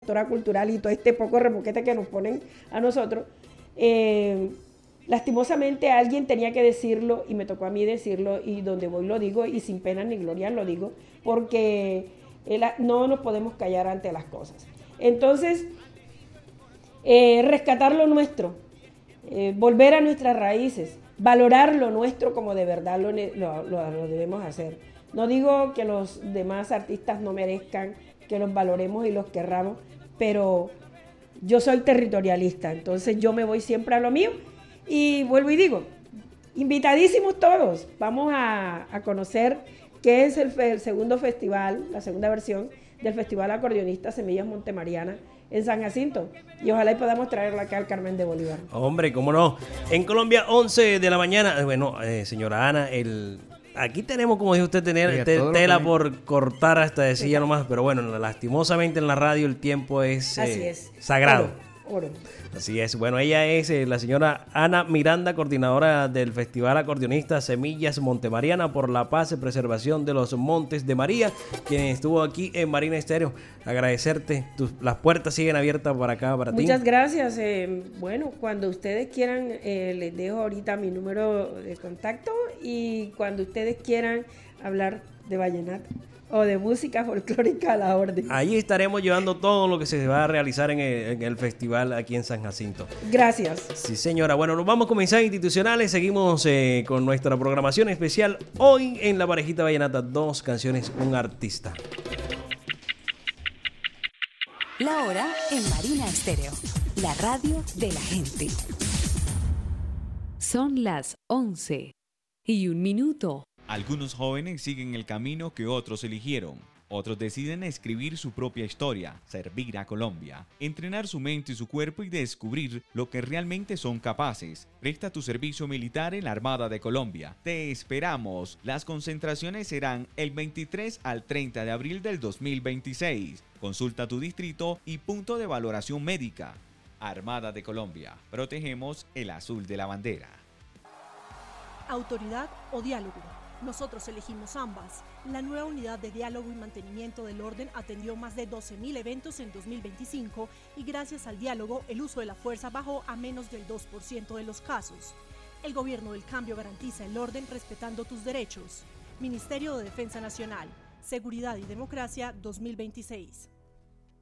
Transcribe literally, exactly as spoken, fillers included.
gestora cultural y todo este poco remoquete que nos ponen a nosotros, eh, lastimosamente alguien tenía que decirlo y me tocó a mí decirlo y donde voy lo digo y sin pena ni gloria lo digo porque el, no nos podemos callar ante las cosas. Entonces, eh, rescatar lo nuestro, eh, volver a nuestras raíces, valorar lo nuestro como de verdad lo, lo, lo, lo debemos hacer. No digo que los demás artistas no merezcan que los valoremos y los querramos, pero yo soy territorialista, entonces yo me voy siempre a lo mío y vuelvo y digo, invitadísimos todos, vamos a, a conocer qué es el, el segundo festival, la segunda versión del Festival Acordeonista Semillas Montemariana en San Jacinto, y ojalá y podamos traerla acá al Carmen de Bolívar. Hombre, cómo no. En Colombia, once de la mañana. Bueno, eh, señora Ana, el... aquí tenemos, como dijo usted, tener Oiga, te, tela que... por cortar hasta de silla nomás, pero bueno, lastimosamente en la radio el tiempo es, eh, Así es. sagrado. Oro, oro. Así es. Bueno, ella es eh, la señora Ana Miranda, coordinadora del Festival Acordeonista Semillas Montemariana por la Paz y Preservación de los Montes de María, quien estuvo aquí en Marina Estéreo. Agradecerte. Tus, las puertas siguen abiertas para acá, para ti. Muchas gracias. Eh, bueno, cuando ustedes quieran, eh, les dejo ahorita mi número de contacto y cuando ustedes quieran hablar de vallenato o de música folclórica a la orden. Ahí estaremos llevando todo lo que se va a realizar en el, en el festival aquí en San Jacinto. Gracias. Sí, señora. Bueno, nos vamos con mensajes institucionales. Seguimos eh, con nuestra programación especial. Hoy en La Parejita Vallenata, dos canciones, un artista. La hora en Marina Estéreo, la radio de la gente. Son las once y un minuto. Algunos jóvenes siguen el camino que otros eligieron. Otros deciden escribir su propia historia, servir a Colombia, entrenar su mente y su cuerpo y descubrir lo que realmente son capaces. Presta tu servicio militar en la Armada de Colombia. Te esperamos. Las concentraciones serán el veintitrés al treinta de abril del dos mil veintiséis. Consulta tu distrito y punto de valoración médica. Armada de Colombia. Protegemos el azul de la bandera. Autoridad o diálogo. Nosotros elegimos ambas. La nueva unidad de diálogo y mantenimiento del orden atendió más de doce mil eventos en dos mil veinticinco y gracias al diálogo el uso de la fuerza bajó a menos del dos por ciento de los casos. El gobierno del cambio garantiza el orden respetando tus derechos. Ministerio de Defensa Nacional, Seguridad y Democracia dos mil veintiséis.